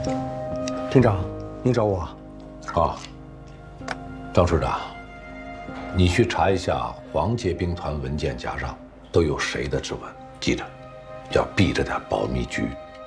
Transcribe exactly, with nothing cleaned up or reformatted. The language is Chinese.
厅长，您找我？ 啊，张师长，你去查一下黄界兵团文件夹上都有谁的指纹，记着，要避着点保密局。